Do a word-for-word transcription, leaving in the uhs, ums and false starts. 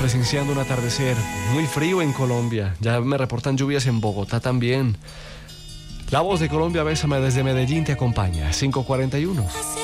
presenciando un atardecer muy frío en Colombia. Ya me reportan lluvias en Bogotá también. La Voz de Colombia, Bésame desde Medellín te acompaña. cinco cuarenta y uno.